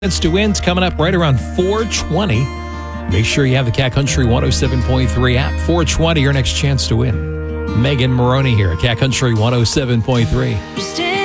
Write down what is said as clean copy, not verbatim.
Chance to win's coming up right around 4:20. Make sure you have the Cat Country 107.3 app. 4:20, your next chance to win. Megan Maroney here at Cat Country 107.3.